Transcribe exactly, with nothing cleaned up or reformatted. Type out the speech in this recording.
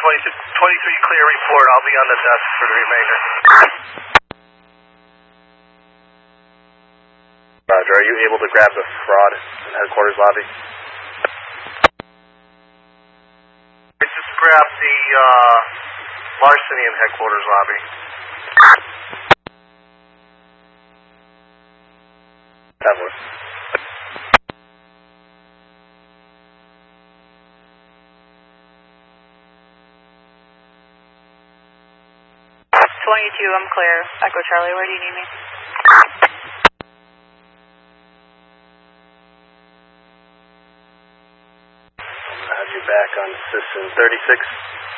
twenty-three clear report. I'll be on the desk for the remainder. Roger, are you able to grab the fraud in headquarters lobby? I just grabbed the uh, larceny in headquarters lobby. Evelyn. twenty-two, I'm clear. Echo Charlie, where do you need me? I'm going to have you back on system thirty-six.